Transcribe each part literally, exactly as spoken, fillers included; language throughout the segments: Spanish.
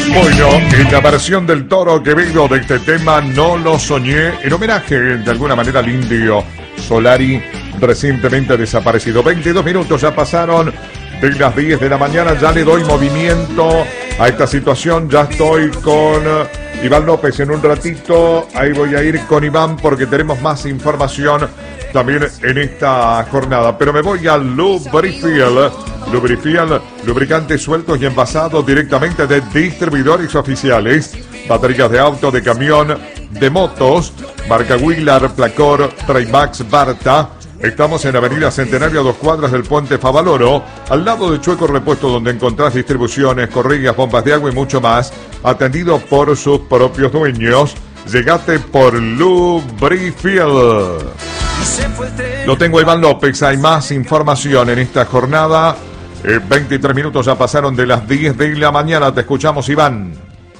Bueno, en la versión del Toro Quevedo de este tema, No lo soñé, en homenaje de alguna manera al indio Solari, recientemente desaparecido. veintidós minutos ya pasaron de las diez de la mañana, ya le doy movimiento a esta situación, ya estoy con Iván López en un ratito, ahí voy a ir con Iván porque tenemos más información también en esta jornada, pero me voy al Lubrifiel, Lubrifiel, lubricantes sueltos y envasados directamente de distribuidores oficiales, baterías de auto, de camión, de motos, marca Wheeler, Placor, Trimax, Barta. Estamos en Avenida Centenario, a dos cuadras del Puente Favaloro, al lado de Chueco Repuesto, donde encontrás distribuciones, corrillas, bombas de agua y mucho más, atendido por sus propios dueños. Llegate por Lubrifiel. Lo tengo Iván López, hay más información en esta jornada. Eh, veintitrés minutos ya pasaron de las diez de la mañana. Te escuchamos, Iván.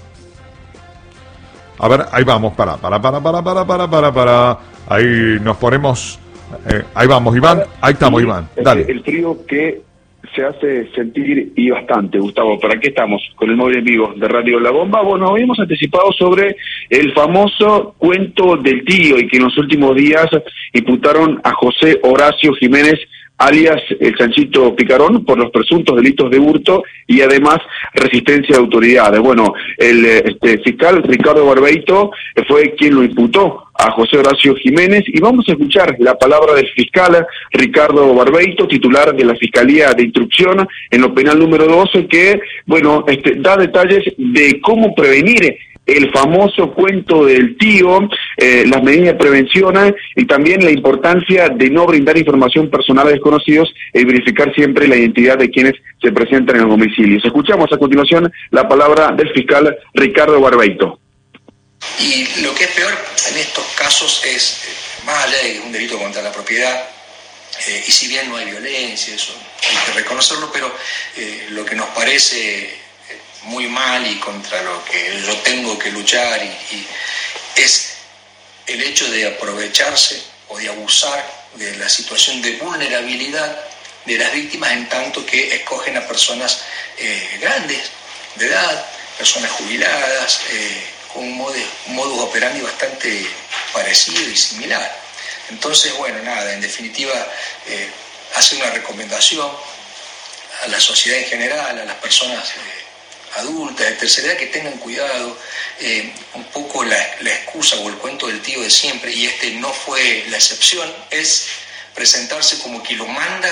A ver, ahí vamos, para, para, para, para, para, para, para, para. Ahí nos ponemos. Eh, ahí vamos, Iván. Ahí estamos, Iván. Dale. El frío que se hace sentir y bastante, Gustavo. ¿Para qué estamos? Con el móvil en vivo de Radio La Bomba. Bueno, habíamos anticipado sobre el famoso cuento del tío y que en los últimos días imputaron a José Horacio Jiménez, alias el Chanchito Picarón, por los presuntos delitos de hurto y además resistencia de autoridades. Bueno, el este, fiscal Ricardo Barbeito fue quien lo imputó a José Horacio Jiménez, y vamos a escuchar la palabra del fiscal Ricardo Barbeito, titular de la Fiscalía de Instrucción en lo penal número doce, que, bueno, este, da detalles de cómo prevenir el famoso cuento del tío, eh, las medidas de prevención y también la importancia de no brindar información personal a desconocidos y verificar siempre la identidad de quienes se presentan en los domicilios. Escuchamos a continuación la palabra del fiscal Ricardo Barbeito. Y lo que es peor en estos casos es, más allá de un delito contra la propiedad, eh, y si bien no hay violencia, eso hay que reconocerlo, pero eh, lo que nos parece muy mal y contra lo que yo tengo que luchar y, y es el hecho de aprovecharse o de abusar de la situación de vulnerabilidad de las víctimas, en tanto que escogen a personas eh, grandes de edad, personas jubiladas, eh, con un modus, un modus operandi bastante parecido y similar. Entonces, bueno, nada, en definitiva, eh, hace una recomendación a la sociedad en general, a las personas eh, adultas, de tercera edad, que tengan cuidado, eh, un poco la, la excusa o el cuento del tío de siempre, y este no fue la excepción, es presentarse como que lo manda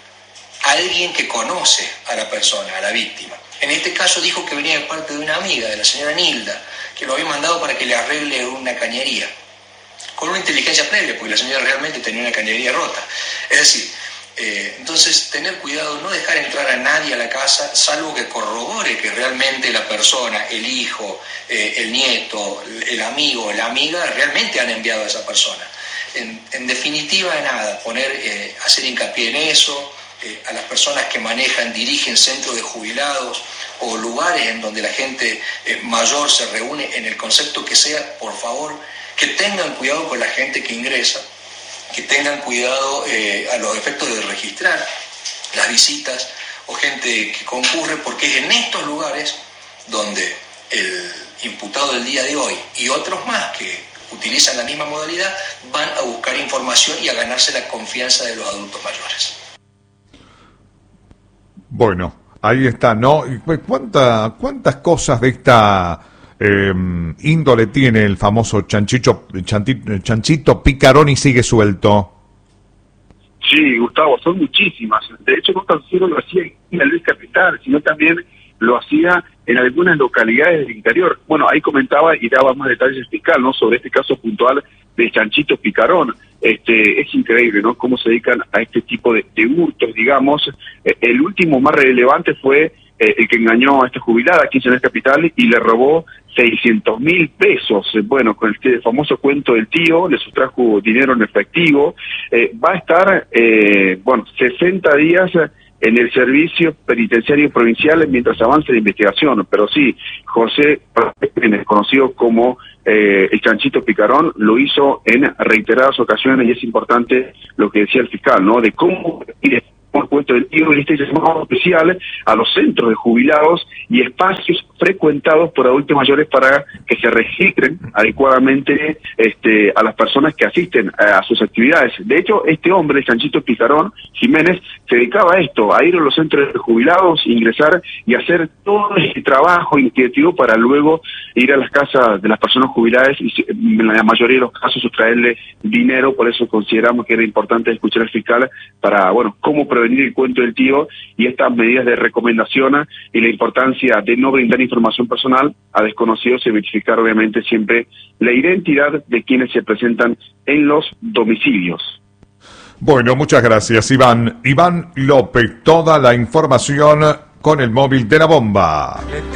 a alguien que conoce a la persona, a la víctima. En este caso dijo que venía de parte de una amiga, de la señora Nilda, que lo había mandado para que le arregle una cañería, con una inteligencia previa, porque la señora realmente tenía una cañería rota. Es decir, eh, entonces tener cuidado, no dejar entrar a nadie a la casa, salvo que corrobore que realmente la persona, el hijo, eh, el nieto, el amigo, la amiga, realmente han enviado a esa persona. En, en definitiva, nada, poner, eh, hacer hincapié en eso. Eh, a las personas que manejan, dirigen centros de jubilados o lugares en donde la gente eh, mayor se reúne, en el concepto que sea, por favor, que tengan cuidado con la gente que ingresa, que tengan cuidado eh, a los efectos de registrar las visitas o gente que concurre, porque es en estos lugares donde el imputado del día de hoy y otros más que utilizan la misma modalidad van a buscar información y a ganarse la confianza de los adultos mayores. Bueno, ahí está, ¿no? ¿Cuánta, ¿Cuántas cosas de esta eh, índole tiene el famoso chanchicho, chanchito, chanchito Picarón y sigue suelto? Sí, Gustavo, son muchísimas. De hecho, no tan solo lo hacía en la Luis Capital, sino también lo hacía en algunas localidades del interior. Bueno, ahí comentaba y daba más detalles el fiscal, ¿no?, sobre este caso puntual de Chanchito Picarón. Este, es increíble, ¿no?, cómo se dedican a este tipo de, de hurtos, digamos. Eh, el último más relevante fue eh, el que engañó a esta jubilada aquí en San Capital y le robó seiscientos mil pesos. Eh, bueno, con el famoso cuento del tío, le sustrajo dinero en efectivo. Eh, va a estar, eh, bueno, sesenta días en el Servicio Penitenciario Provincial mientras avance la investigación. Pero sí, José, conocido como eh, el Chanchito Picarón, lo hizo en reiteradas ocasiones, y es importante lo que decía el fiscal, ¿no?, de cómo ir el cuento del tío y este llamado especial a los centros de jubilados y espacios frecuentados por adultos mayores para que se registren adecuadamente este, a las personas que asisten a, a sus actividades. De hecho, este hombre, Sanchito Pizarrón Jiménez, se dedicaba a esto, a ir a los centros de jubilados, ingresar y hacer todo este trabajo inquietudo para luego ir a las casas de las personas jubiladas y en la mayoría de los casos sustraerle dinero. Por eso consideramos que era importante escuchar al fiscal para, bueno, cómo prevenir el cuento del tío y estas medidas de recomendación y la importancia de no brindar información personal a desconocidos y verificar obviamente siempre la identidad de quienes se presentan en los domicilios. Bueno, muchas gracias, Iván. Iván López, toda la información con el móvil de La Bomba.